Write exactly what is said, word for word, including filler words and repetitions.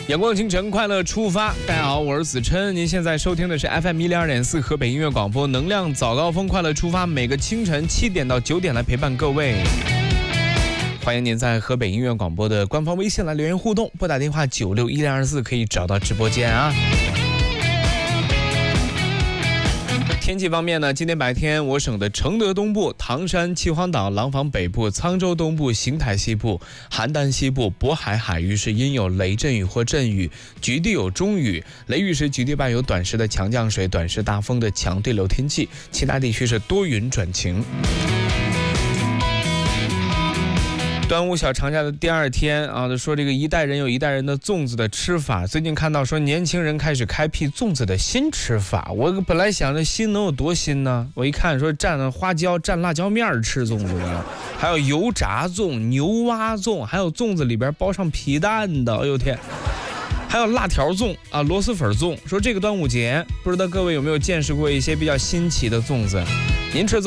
阳光清晨，快乐出发。大家好，我是子琛。您现在收听的是 F M 一零二点四河北音乐广播，能量早高峰，快乐出发。每个清晨七点到九点来陪伴各位。欢迎您在河北音乐广播的官方微信来留言互动，拨打电话九六一零二四可以找到直播间啊。天气方面呢，今天白天我省的承德东部、唐山、秦皇岛、廊坊北部、沧州东部、邢台西部、邯郸西部、渤海海域是阴有雷阵雨或阵雨，局地有中雨，雷雨时局地伴有短时的强降水、短时大风的强对流天气，其他地区是多云转晴。端午小长假的第二天啊，说这个一代人有一代人的粽子的吃法。最近看到说年轻人开始开辟粽子的新吃法，我本来想着新能有多新呢？我一看说蘸花椒、蘸辣椒面吃粽子呢，还有油炸粽、牛蛙粽，还有粽子里边包上皮蛋的，哎呦天！还有辣条粽啊，螺蛳粉粽。说这个端午节，不知道各位有没有见识过一些比较新奇的粽子？您吃粽